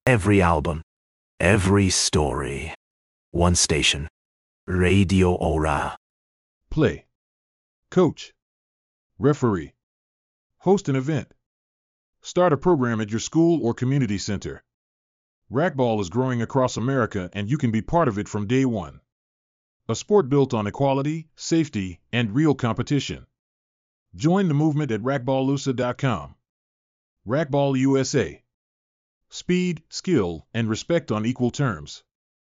Every album, every story. One station. Radio Ora. Play. Coach. Referee. Host an event. Start a program at your school or community center. Racquetball is growing across America and you can be part of it from day one. A sport built on equality, safety, and real competition. Join the movement at racquetballusa.com. Racquetball USA. Speed, skill, and respect on equal terms.